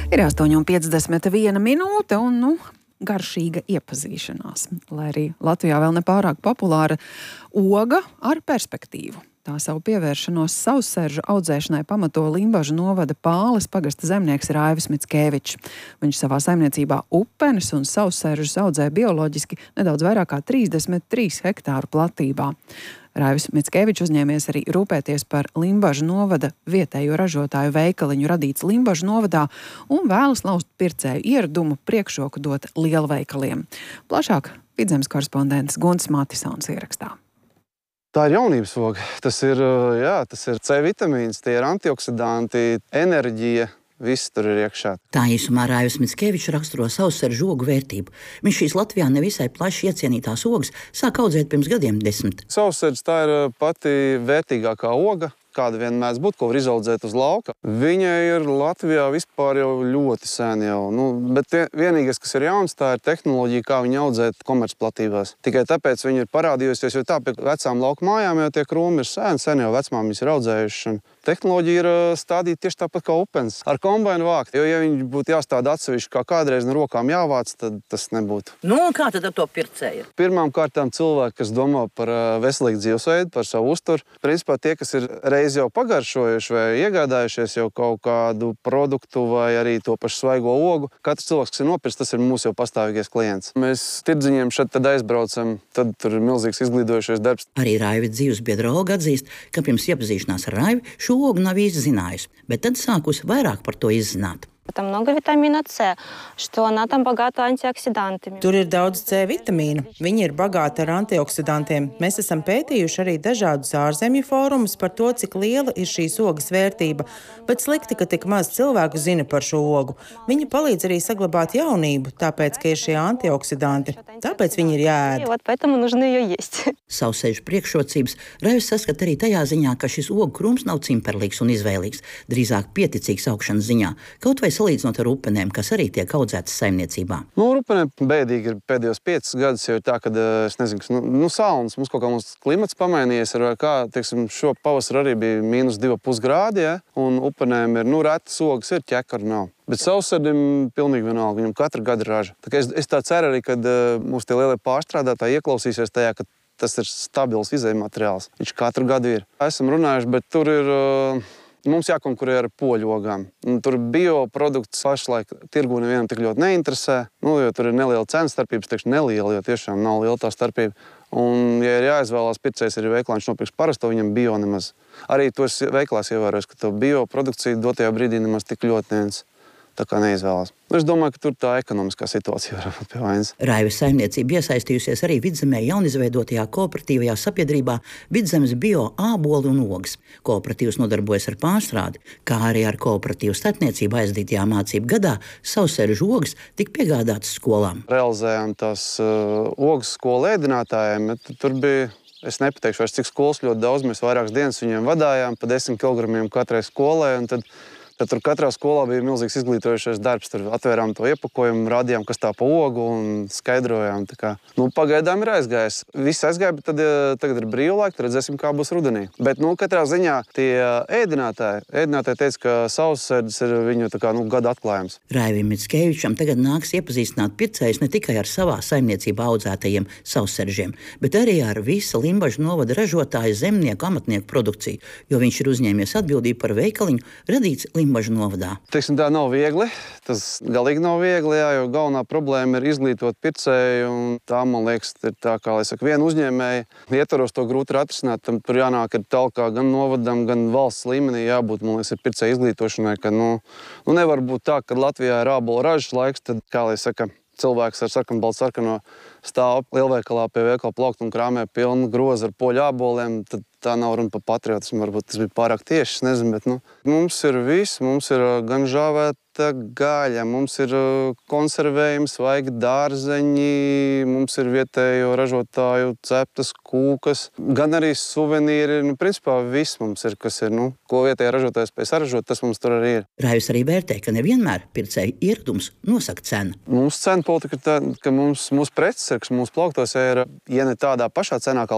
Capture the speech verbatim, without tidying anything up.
Ir astoņi un piecdesmit viena minūte un, nu, garšīga iepazīšanās. Lai arī Latvijā vēl nepārāk populāra oga ar perspektīvu. Tā savu pievēršanos sausseržu audzēšanai pamato Limbažu novada Pāles pagasta zemnieks Raivis Mickevičs. Viņš savā saimniecībā upenes un sausseržus audzē bioloģiski nedaudz vairāk kā trīsdesmit trīs hektāru platībā. Raivis Mickevičs uzņēmies arī rūpēties par Limbažu novada vietējo ražotāju veikaliņu radīts Limbažu novadā un vēlas laust pircēju ieradumu priekšroku dot lielveikaliem. Plašāk Vidzemes korespondents Gunts Matisons ierakstā. Tā ir jaunības oga. Tas ir, jā, tas ir C vitamīns, tie ir antioksidanti, enerģija. Viss tur ir iekšā. Tā īsumā Raivis Mickevičs raksturo sausseržu ogu vērtību. Viņš šīs Latvijā nevisai plaši iecienītās ogas sāk audzēt pirms gadiem desmit. Sausseržs tā ir pati vērtīgākā oga, kāda vien mēdz būt, ko var izaudzēt uz lauka. Viņa ir Latvijā vispār jau ļoti sen jau. Nu, bet vienīgais, kas ir jauns, tā ir tehnoloģija, kā viņu audzēt komercplatībās. Tikai tāpēc viņa ir parādījusies, jo tā pie vecām lauku mājām jau tie krūmi ir sen, sen jau vecmāmiņas ir audzējuši. Tehnoloģija ir stādīta tieši tāpat kā upenes. Ar kombainu vākt, jo ja viņi būtu jāstāda atsevišķi, kā kādreiz no rokām jāvāc, tad tas nebūtu. Nu, kā tad ar to pircēju? Pirmām kārtām cilvēki, kas domā par veselīgu dzīvesveidu, par savu uzturu. Principā tie, kas ir reiz jau pagaršojuši vai iegādājušies jau kaut kādu produktu vai arī to pašu svaigo ogu, katrs cilvēks, kas ir nopirks, tas ir mūsu jau pastāvīgais klients. Mēs tirdziņiem šeit tad aizbraucam, tad tur ir milzīgs izglītojušies darbs. Arī Raivi dzīvesbiedra Olga atzīst, ka pirms iepazīšanās ar Raivi šo ogu nav īsti zinājusi, bet tad sākusi vairāk par to izzināt. Там много витамина С, что она там богата антиоксидантами. Tur ir daudz C vitamīnu. Viņi ir bagāti ar antioksidantiem. Mēs esam pētījuši arī dažādus ārzemju fórumus par to, cik liela ir šīs ogas vērtība, bet slikti, ka tik maz cilvēku zina par šo ogu. Viņi palīdz arī saglabāt jaunību, tāpēc, ka ir šie antioksidanti. Tāpēc viņi ir jāēd. Вот поэтому нужно ее есть. Saussežu priekšrocības Raivis saskata arī tajā ziņā, ka šis ogu krūms nav cimperlīgs un izvēlīgs, drīzāk pieticīgs augšanas ziņā, kaut vai salīdzinot ar upenēm, kas arī tiek audzētas saimniecībā. Nu, upenēm bēdīgi ir pēdējos piecus gadus, jo ir tā, ka, es nezinu, nu, nu salnas, mums kaut kā mums klimats pamainījies, ar kā, teiksim, šo pavasaru arī bija mīnus divi pus grādi, ja, un upenēm ir, nu, retas ogas ir, ķekari nav. Bet saussedim pilnīgi vienalga, viņam katru gadu raža. Tā kā es, es tā ceru arī, kad uh, mūs tie lielie pārstrādātāji ieklausīsies tajā, ka tas ir stabils izejmateriāls. Viņš katru gadu ir. Esam runājuši, bet tur ir... Uh, Mums jākonkurē ar poļu ogām. Tur bioprodukts pašlaik tirgu nevienam tik ļoti neinteresē, nu, jo tur ir neliela cenu starpības, teikšu neliela, jo tiešām nav liela tā starpība. Un, ja ir jāizvēlās pircējs arī veiklā, viņš nopirks parasto, viņam bio nemaz. Arī tos veiklās ievērojis, ka to bioprodukciju dotajā brīdī nemaz tik ļoti neviens tā kā neizvēlās. Es domāju, ka tur tā ekonomiskā situācija var būt pie vainas. Raivis saimniecība iesaistījusies arī Vidzemē jaunizveidotajā kooperatīvajā sabiedrībā Vidzemes bio āboli un ogas. Kooperatīvs nodarbojas ar pārstrādi, kā arī ar kooperatīvu starpniecību aizdītajā mācību gadā sausseržu ogas tika piegādātas skolām. Realizējām tās uh, ogas skolu ēdinātājiem, bet tur bija, es nepateikšu vairs, cik skolas ļoti daudz, mēs vairākas dienas viņiem vadājām pa desmit kilogramiem katrai skolai, un tad Tad tur katrā skolā bija milzīgs izglītojušies darbs. Tur atvērām to iepakojumu, rādījām, kas tā pa ogu un skaidrojām. Tā kā, nu, pagaidām ir aizgājis. Viss aizgāja, bet tad, tagad ir brīvlaika, tad redzēsim, kā būs rudenī. Bet, nu, katrā ziņā tie ēdinātāji, ēdinātāji teica, ka sausseržs ir viņu tā kā, nu, gada atklājums. Raivim Mickevičam tagad nāks iepazīstināt pircējus ne tikai ar savā saimniecībā audzētajiem sausseržiem, bet arī ar visa Limbažu novada ražotāju zemnieku amatnieku produkciju, jo viņš ir uzņēmies atbildību par veikaliņu radīts Limbažu novadā. Teiksim, tā nav viegli. Tas galīgi nav viegli, jā, jo galvenā problēma ir izglītot pircēju, un tā, man liekas, ir tā, kā, lai saka, viena uzņēmēja. Ietvaros to grūti ir atrisināt, tam tur jānāk ir talkā gan novadam, gan valsts līmenī jābūt, man liekas, ir pircēju izglītošanai, ka, nu, nu nevar būt tā, ka Latvijā ir ābolu ražas laiks, tad, kā lai saka, cilvēks ar sarkanbaltu sarkano stāv lielveikalā pie veikala plauktu un krāmē pilnu grozu ar poļu āboliem, tad tā nav runa par patriotismu, varbūt tas bija pārāk tieši, es nezinu, bet, nu, mums ir viss, mums ir gan žāvēta gaļa, mums ir konservējumi, svaigi dārzeņi, mums ir vietējo ražotāju ceptas kūkas, gan arī suvenīri, nu, principā viss mums ir, kas ir, nu, ko vietējā ražotājs spēj saražot, tas mums tur arī ir. Raivis arī vērtē, ka nevienmēr pircēju ieradums nosaka cenu. Mums cena politika ir tā, ka mums, mūsu preces, kas mūsu plauktos ir, ja ne tādā pašā cenā, kā